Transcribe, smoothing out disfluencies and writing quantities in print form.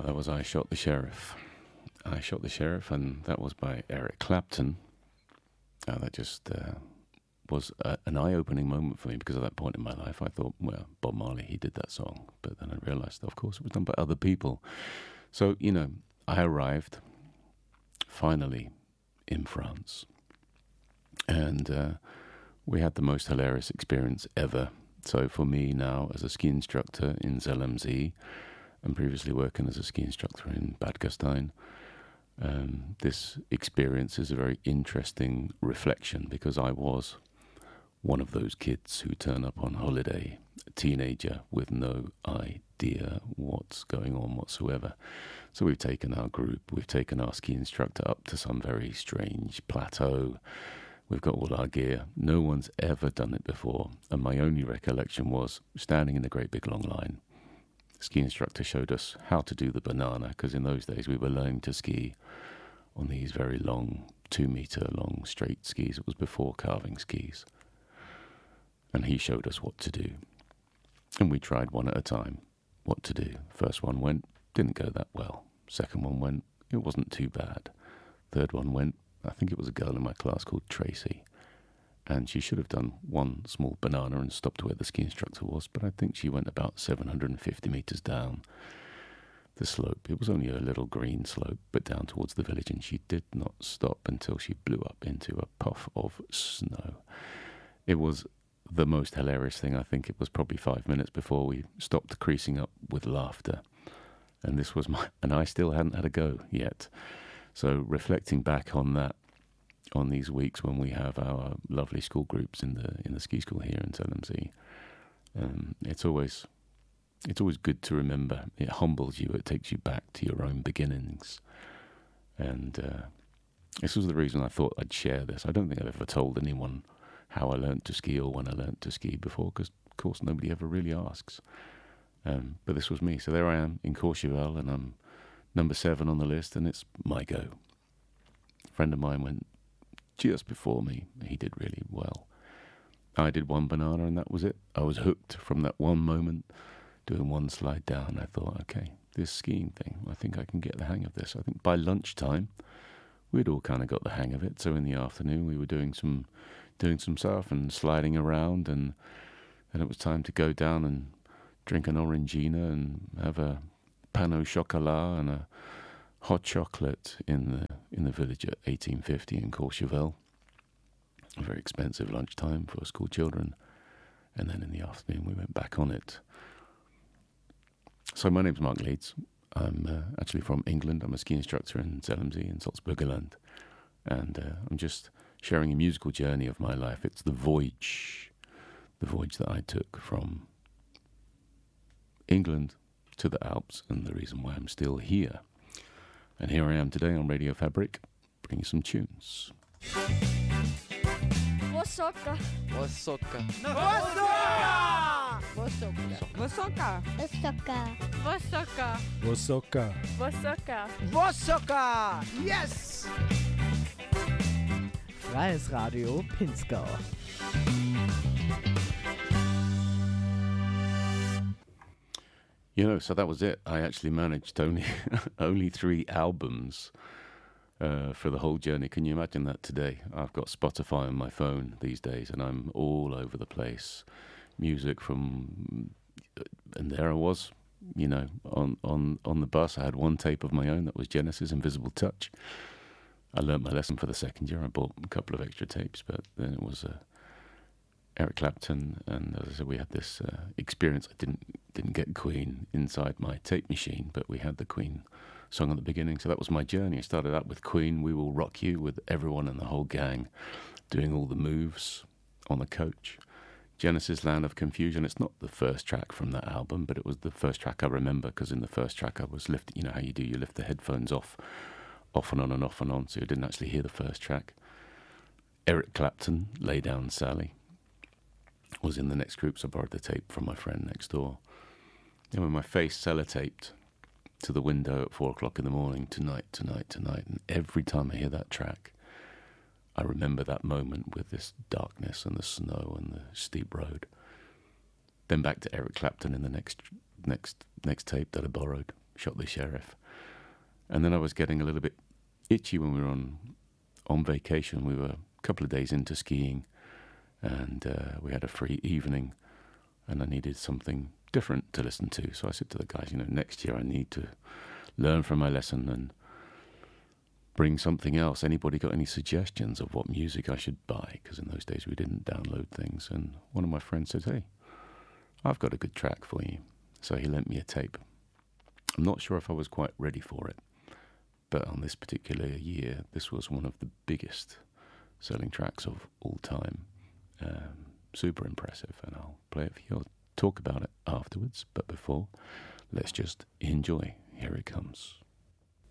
That was I Shot the Sheriff. I Shot the Sheriff, and that was by Eric Clapton. That just was an eye-opening moment for me, because at that point in my life I thought, well, Bob Marley, he did that song. But then I realised, of course, it was done by other people. So, you know, I arrived finally in France. And we had the most hilarious experience ever. So for me now, as a ski instructor in Zellamzee, and previously working as a ski instructor in Bad Gastein, this experience is a very interesting reflection, because I was one of those kids who turn up on holiday, a teenager with no idea what's going on whatsoever. So we've taken our group, we've taken our ski instructor up to some very strange plateau. We've got all our gear. No one's ever done it before. And my only recollection was standing in a great big long line. The ski instructor showed us how to do the banana, because in those days we were learning to ski on these very long, 2-meter long straight skis. It was before carving skis. And he showed us what to do. And we tried one at a time what to do. First one went, didn't go that well. Second one went, it wasn't too bad. Third one went, I think it was a girl in my class called Tracy, and she should have done one small banana and stopped where the ski instructor was, but I think she went about 750 metres down the slope. It was only a little green slope, but down towards the village, and she did not stop until she blew up into a puff of snow. It was the most hilarious thing. I think it was probably 5 minutes before we stopped creasing up with laughter, and this was and I still hadn't had a go yet. So reflecting back on that, on these weeks when we have our lovely school groups in the ski school here in Zellamzee, it's always good to remember. It humbles you. It takes you back to your own beginnings. And this was the reason I thought I'd share this. I don't think I've ever told anyone how I learnt to ski or when I learnt to ski before, because of course nobody ever really asks. But this was me. So there I am in Courchevel, and I'm number 7 on the list, and it's my go. A friend of mine went just before me. He did really well. I did one banana, and that was it. I was hooked from that one moment, doing one slide down. I thought, okay, this skiing thing, I think I can get the hang of this. I think by lunchtime, we'd all kind of got the hang of it. So in the afternoon, we were doing some stuff and sliding around, and then it was time to go down and drink an Orangina and have a pain au chocolat and a hot chocolate in the village at 1850 in Courchevel. A very expensive lunchtime for school children. And then in the afternoon we went back on it. So my name's Mark Leeds. I'm actually from England. I'm a ski instructor in Zellamzee in Salzburgerland. And I'm just sharing a musical journey of my life. It's the voyage that I took from England to the Alps, and the reason why I'm still here. And here I am today on Radio Fabric, bringing some tunes. Vosoka. Vosoka. Vosoka. Vosoka. Vosoka. Vosoka. Vosoka. Vosoka. Vosoka! Yes! Freies Radio Pinzgau. You know, so that was it. I actually managed only 3 albums for the whole journey. Can you imagine that today? I've got Spotify on my phone these days, and I'm all over the place. Music from, and there I was, you know, on the bus. I had one tape of my own that was Genesis, Invisible Touch. I learnt my lesson for the second year. I bought a couple of extra tapes, but then it was Eric Clapton, and as I said, we had this experience. I didn't get Queen inside my tape machine, but we had the Queen song at the beginning. So that was my journey. I started out with Queen, We Will Rock You, with everyone in the whole gang doing all the moves on the coach. Genesis, Land of Confusion. It's not the first track from that album, but it was the first track I remember, because in the first track I was lifting, you know how you do, you lift the headphones off and on and off and on, so you didn't actually hear the first track. Eric Clapton, Lay Down Sally, was in the next group, so I borrowed the tape from my friend next door. And with my face sellotaped to the window at 4 o'clock in the morning, tonight, and every time I hear that track, I remember that moment with this darkness and the snow and the steep road. Then back to Eric Clapton in the next tape that I borrowed. Shot the Sheriff. And then I was getting a little bit itchy when we were on vacation. We were a couple of days into skiing, and we had a free evening, and I needed something different to listen to. So I said to the guys, next year I need to learn from my lesson and bring something else. Anybody got any suggestions of what music I should buy? Because in those days we didn't download things. And one of my friends said, hey, I've got a good track for you. So he lent me a tape. I'm not sure if I was quite ready for it, but on this particular year, this was one of the biggest selling tracks of all time. Super impressive, and I'll play it for you. I'll talk about it afterwards, but before, let's just enjoy. Here it comes.